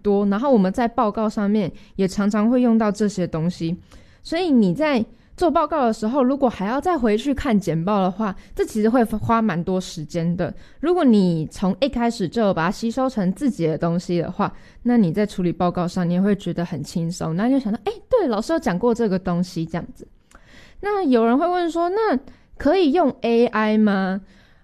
多，然后我们在报告上面也常常会用到这些东西，所以你在做报告的时候，如果还要再回去看简报的话，这其实会花蛮多时间的。如果你从一开始就把它吸收成自己的东西的话，那你在处理报告上你也会觉得很轻松，那就想到对，老师有讲过这个东西这样子。那有人会问说，那可以用 AI 吗？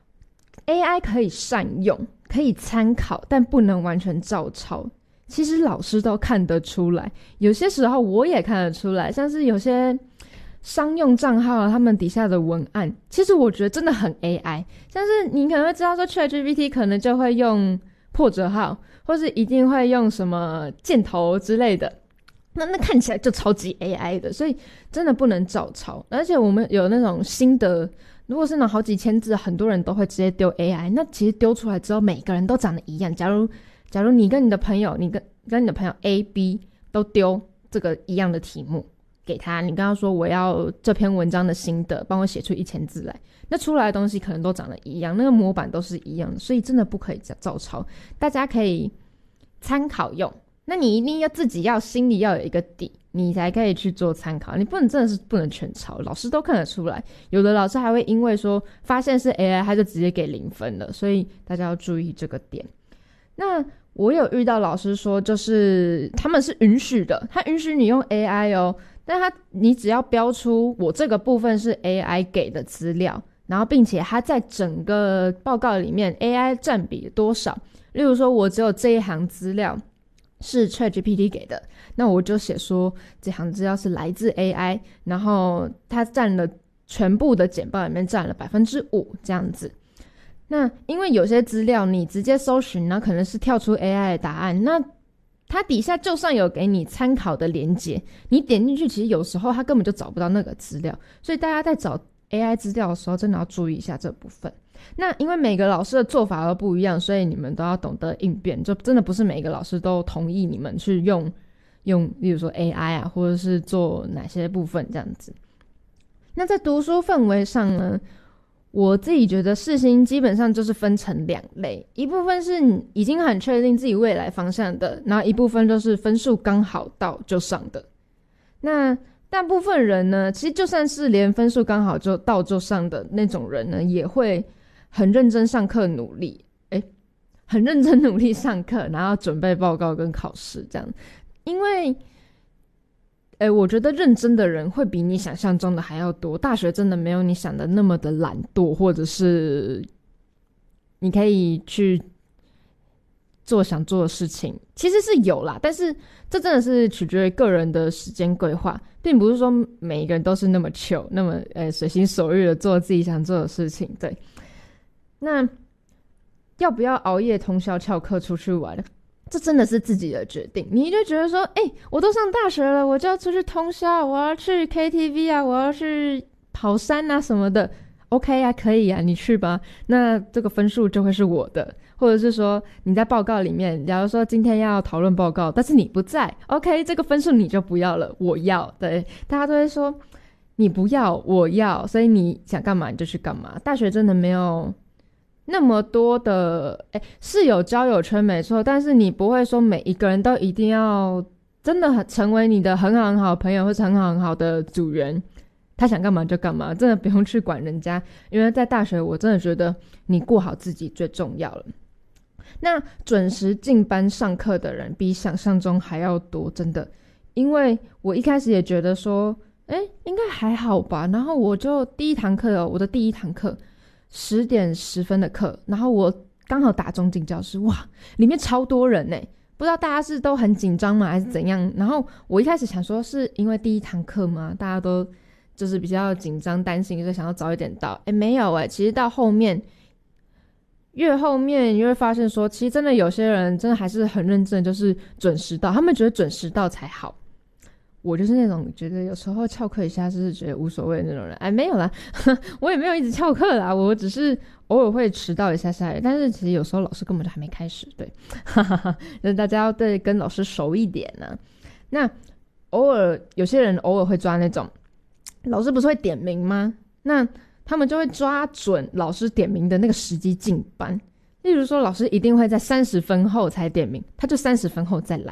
AI 可以善用，可以参考，但不能完全照抄。其实老师都看得出来，有些时候我也看得出来，像是有些商用账号他们底下的文案，其实我觉得真的很 AI， 像是你可能会知道说 ChatGPT 可能就会用破折号，或是一定会用什么箭头之类的，那看起来就超级 AI 的，所以真的不能照抄。而且我们有那种心得，如果是那好几千字，很多人都会直接丢 AI， 那其实丢出来之后每个人都长得一样。假如你跟你的朋友，你跟你的朋友 A、B 都丢这个一样的题目给他，你跟他说我要这篇文章的心得，帮我写出1000字来，那出来的东西可能都长得一样，那个模板都是一样的，所以真的不可以照抄，大家可以参考用。那你一定要自己心里要有一个底，你才可以去做参考，你真的是不能全抄，老师都看得出来。有的老师还会因为说发现是 AI 他就直接给0分了，所以大家要注意这个点。那我有遇到老师说，就是他们是允许的，他允许你用 AI 哦，但你只要标出我这个部分是 AI 给的资料，然后并且它在整个报告里面 AI 占比多少，例如说我只有这一行资料是 ChatGPT 给的，那我就写说这行资料是来自 AI， 然后它占了全部的简报里面占了 5% 这样子。那因为有些资料你直接搜寻，那可能是跳出 AI 的答案，那它底下就算有给你参考的连结，你点进去其实有时候它根本就找不到那个资料，所以大家在找 AI 资料的时候真的要注意一下这部分。那因为每个老师的做法都不一样，所以你们都要懂得应变，就真的不是每个老师都同意你们去用例如说 AI 啊，或者是做哪些部分这样子。那在读书氛围上呢，我自己觉得世新基本上就是分成2类，一部分是已经很确定自己未来方向的，然后一部分就是分数刚好到就上的。那大部分人呢，其实就算是连分数刚好就到就上的那种人呢，也会很认真上课努力，很认真努力上课，然后准备报告跟考试这样。因为我觉得认真的人会比你想象中的还要多，大学真的没有你想的那么的懒惰，或者是你可以去做想做的事情，其实是有啦，但是这真的是取决于个人的时间规划，并不是说每一个人都是那么 chill， 那么随心所欲的做自己想做的事情。对，那要不要熬夜通宵翘课出去玩，这真的是自己的决定。你就觉得说我都上大学了，我就要出去通宵，我要去 KTV 啊，我要去跑山啊什么的， OK 啊，可以啊，你去吧，那这个分数就会是我的。或者是说你在报告里面，假如说今天要讨论报告，但是你不在， OK， 这个分数你就不要了，我要。对，大家都会说你不要我要，所以你想干嘛你就去干嘛。大学真的没有那么多的是有交友圈没错，但是你不会说每一个人都一定要真的成为你的很好很好的朋友，或是很好很好的组员，他想干嘛就干嘛，真的不用去管人家。因为在大学我真的觉得你过好自己最重要了。那准时进班上课的人比想象中还要多，真的。因为我一开始也觉得说应该还好吧，然后我就我的第一堂课10点10分的课，然后我刚好打钟进教室，哇，里面超多人耶，不知道大家是都很紧张吗还是怎样。然后我一开始想说是因为第一堂课嘛，大家都就是比较紧张担心，就想要早一点到。没有其实到后面越后面你会发现说，其实真的有些人真的还是很认真，就是准时到，他们觉得准时到才好。我就是那种觉得有时候翘课一下就是觉得无所谓的那种人。没有啦我也没有一直翘课啦，我只是偶尔会迟到一下下，但是其实有时候老师根本就还没开始。对那大家要对跟老师熟一点呢。那有些人偶尔会抓那种老师不是会点名吗，那他们就会抓准老师点名的那个时机进班。例如说老师一定会在30分后才点名，他就30分后再来，